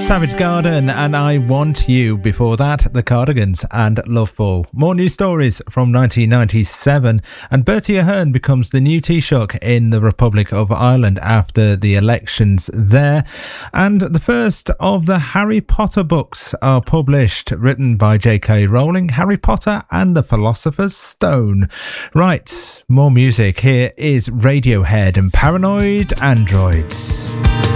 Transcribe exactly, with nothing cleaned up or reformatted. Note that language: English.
Savage Garden and I Want You. Before that, The Cardigans and Loveful. More news stories from nineteen ninety-seven. And Bertie Ahern becomes the new Taoiseach in the Republic of Ireland after the elections there. And the first of the Harry Potter books are published, written by J K Rowling, Harry Potter and the Philosopher's Stone. Right, more music. Here is Radiohead and Paranoid Androids.